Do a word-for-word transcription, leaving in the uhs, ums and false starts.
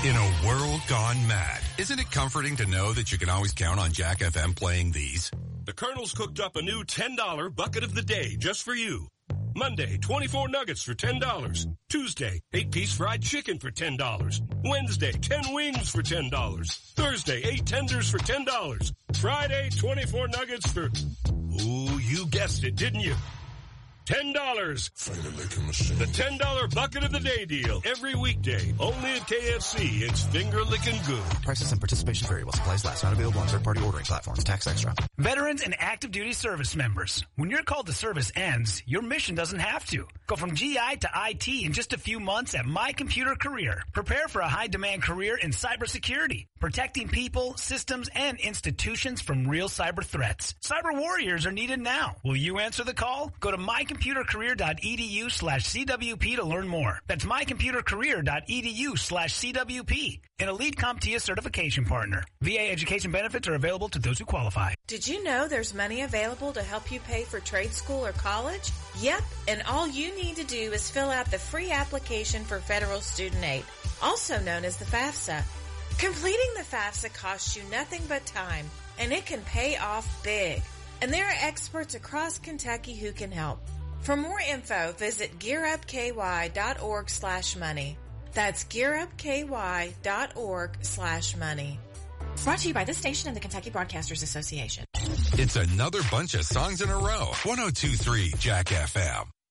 In a world gone mad, isn't it comforting to know that you can always count on Jack F M playing these? The Colonel's cooked up a new ten dollar bucket of the day just for you. Monday, twenty-four nuggets for ten dollars. Tuesday, eight-piece fried chicken for ten dollars. Wednesday, ten wings for ten dollars. Thursday, eight tenders for ten dollars. Friday, twenty-four nuggets for... Ooh, you guessed it, didn't you? ten dollars. The ten dollar bucket of the day deal. Every weekday. Only at K F C. It's finger licking good. Prices and participation vary while supplies last. Not available on third-party ordering platforms. Tax extra. Veterans and active duty service members. When your call to service ends, your mission doesn't have to. Go from G I to I T in just a few months at My Computer Career. Prepare for a high-demand career in cybersecurity, protecting people, systems, and institutions from real cyber threats. Cyber warriors are needed now. Will you answer the call? Go to mycomputercareer.edu slash CWP to learn more. That's mycomputercareer.edu slash CWP. An Elite CompTIA certification partner. V A education benefits are available to those who qualify. Did you know there's money available to help you pay for trade school or college? Yep, and all you need to do is fill out the free application for federal student aid, also known as the FAFSA. Completing the FAFSA costs you nothing but time, and it can pay off big. And there are experts across Kentucky who can help. For more info, visit gearupky.org slash money. That's gearupky.org slash money. Brought to you by this station and the Kentucky Broadcasters Association. It's another bunch of songs in a row. one oh two point three Jack F M.